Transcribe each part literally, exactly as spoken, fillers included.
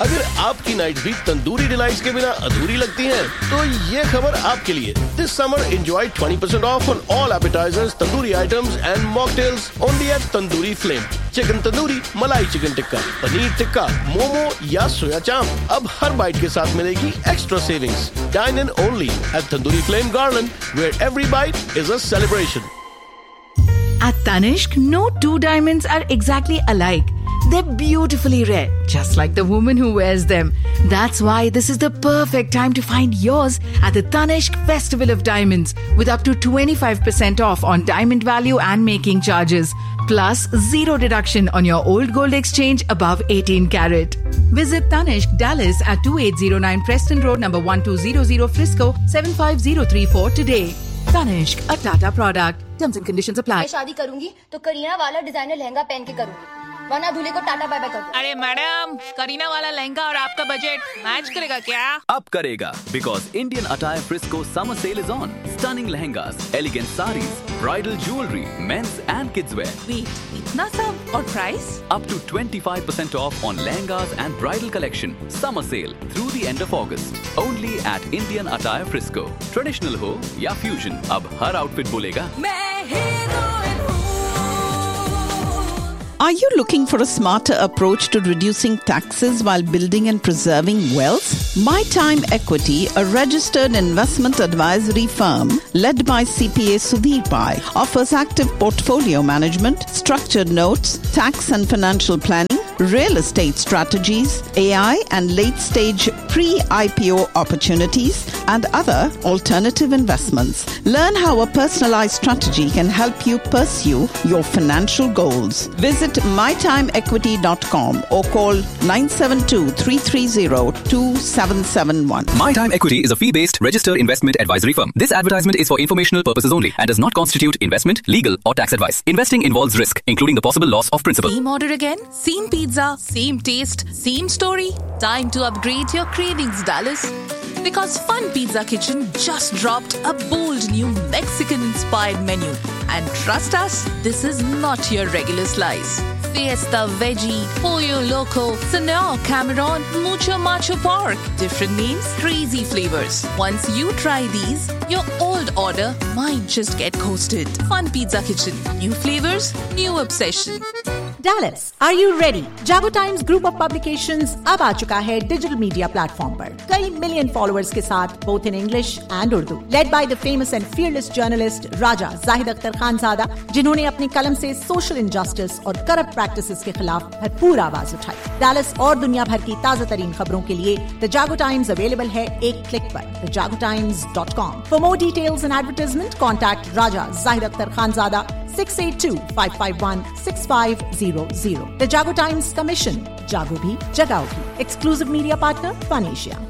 अगर आपकी नाइट भी तंदूरी डिलाइट्स के बिना अधूरी लगती है, तो ये खबर आपके लिए। This summer enjoy twenty percent of on all appetisers, tandoori items and mocktails only eight tandoori flame. Chicken tandoori, मलाई चिकन टिक्का, पनीर टिक्का, मोमो या सोया चांप, अब हर बाइट के साथ मिलेगी extra savings. Dine in only eight tandoori flame garden, where every bite is a celebration. At Tanishq, no two diamonds are exactly alike. They're beautifully red, just like the woman who wears them. That's why this is the perfect time to find yours at the Tanishq Festival of Diamonds, with up to twenty-five percent off on diamond value and making charges, plus zero deduction on your old gold exchange above eighteen carat. Visit Tanishq Dallas at twenty-eight oh nine Preston Road, number one two zero zero Frisco, seven five zero three four today. Tanishq, a Tata product. Terms and conditions apply. मैं शादी करूंगी तो करीना वाला designer lehenga पहन के करूंगी, वरना दूल्हे को टाटा बाय बाय कर दो। अरे मैडम, करीना वाला लहंगा और आपका बजट मैच करेगा क्या? अब करेगा, because Indian Attire Frisco summer sale is on. Stunning lehengas, elegant sarees, bridal jewelry, men's and kids wear. Wait, इतना सब और price? Up to twenty-five percent off on lehengas and bridal collection. Summer sale through the end of August. Only at Indian Attire Frisco. Traditional हो या fusion, अब हर outfit बोलेगा मैं heroine हूँ। Are you looking for a smarter approach to reducing taxes while building and preserving wealth? My Time Equity, a registered investment advisory firm led by C P A Sudhir Pai, offers active portfolio management, structured notes, tax and financial planning, real estate strategies, A I and late-stage pre-I P O opportunities, and other alternative investments. Learn how a personalized strategy can help you pursue your financial goals. Visit my time equity dot com or call nine seven two, three three zero, two seven seven one. My Time Equity is a fee-based registered investment advisory firm. This advertisement is for informational purposes only and does not constitute investment, legal or tax advice. Investing involves risk, including the possible loss of principal. Same order again, same pizza, same taste, same story. Time to upgrade your cravings, Dallas. Because Fun Pizza Kitchen just dropped a bold new Mexican-inspired menu. And trust us, this is not your regular slice. Fiesta Veggie, Pollo Loco, Senor Cameron, Mucho Macho Pork. Different names, crazy flavors. Once you try these, your old order might just get coasted. Fun Pizza Kitchen. New flavors, new obsession. Dallas, are you ready? Jago Times Group of Publications अब आ चुका है digital media platform पर कई million followers के साथ, both in English and Urdu. Led by the famous and fearless journalist Raja Zahid Akhtar Khanzada, जिन्होंने अपनी कलम से सोशल इनजस्टिस और करप्ट प्रैक्टिसेस के खिलाफ भरपूर आवाज उठाई। Dallas और दुनिया भर की ताजा तरीन खबरों के लिए The Jago Times अवेलेबल है एक क्लिक पर the jago times dot com. For more details and advertisement, contact Raja Zahid Akhtar Khanzada six eight two, five five one, six five zero zero. The Jago Times Commission. Jago bhi, jagao bhi. Exclusive media partner, Fun Asia.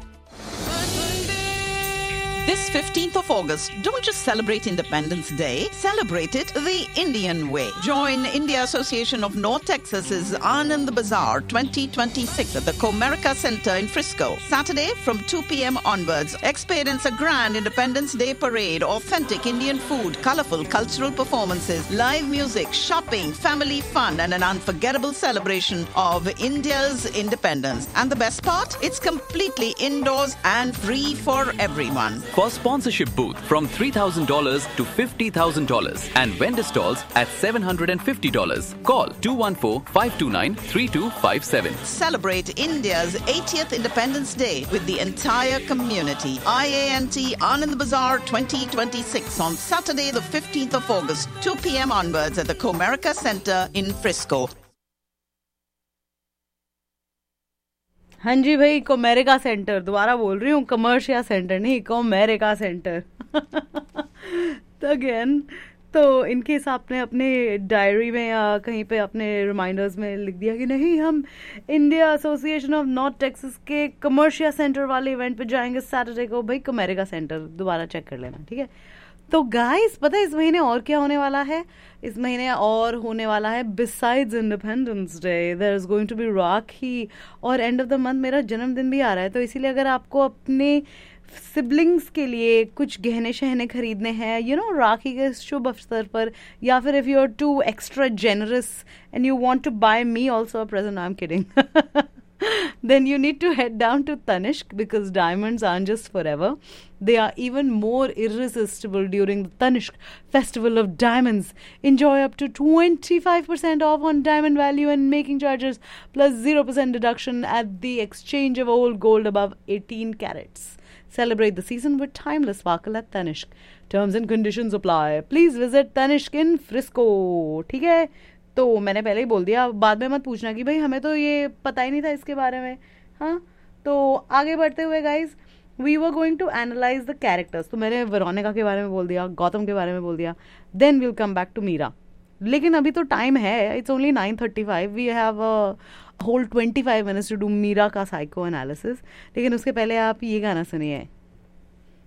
This fifteenth of August, don't just celebrate Independence Day, celebrate it the Indian way. Join India Association of North Texas's Anand Bazaar twenty twenty-six at the Comerica Center in Frisco. Saturday from two p.m. onwards, experience a grand Independence Day parade, authentic Indian food, colorful cultural performances, live music, shopping, family fun, and an unforgettable celebration of India's independence. And the best part? It's completely indoors and free for everyone. For sponsorship booth from three thousand dollars to fifty thousand dollars and vendor stalls at seven hundred fifty dollars. Call two one four, five two nine, three two five seven. Celebrate India's eightieth Independence Day with the entire community. I A N T Anand Bazaar twenty twenty-six on Saturday the fifteenth of August, two p.m. onwards at the Comerica Center in Frisco. हाँ जी भाई, कोमेरिका centre, दोबारा बोल रही हूँ, commercial centre नहीं, कोमेरिका centre. तो again तो in case आपने अपने डायरी में या कहीं पे अपने रिमाइंडर्स में लिख दिया कि नहीं हम India association of north Texas के कमर्शियल सेंटर वाले इवेंट पे जाएंगे सैटरडे को, भाई कोमेरिका सेंटर दोबारा चेक कर लेना, ठीक है। तो गाइस पता है इस महीने और क्या होने वाला है? इस महीने और होने वाला है besides independence day there is going to be राखी, और एंड ऑफ द मंथ मेरा जन्मदिन भी आ रहा है। तो इसीलिए अगर आपको अपने सिबलिंग्स के लिए कुछ गहने शहने खरीदने हैं, यू नो राखी के शुभ अवसर पर, या फिर if you are to extra generous and you want to bye me also a present, I am kidding, then you need to head down to Tanishq because diamonds aren't just forever. They are even more irresistible during the Tanishq Festival of Diamonds. Enjoy up to twenty-five percent off on diamond value and making charges plus zero percent deduction at the exchange of old gold above eighteen carats. Celebrate the season with timeless sparkle at Tanishq. Terms and conditions apply. Please visit Tanishq in Frisco. ठीक है, तो मैंने पहले ही बोल दिया, बाद में मत पूछना कि भाई हमें तो ये पता ही नहीं था इसके बारे में. हाँ, तो आगे बढ़ते हुए guys, we were going to analyse the characters. तो मैंने वेरोनिका के बारे में बोल दिया, गौतम के बारे में बोल दिया, then will come back to Meera. लेकिन अभी तो टाइम है, it's only nine thirty five. We have a whole twenty five minutes to do Meera का साइको एनालिसिस. लेकिन उसके पहले आप ये गाना सुनिए.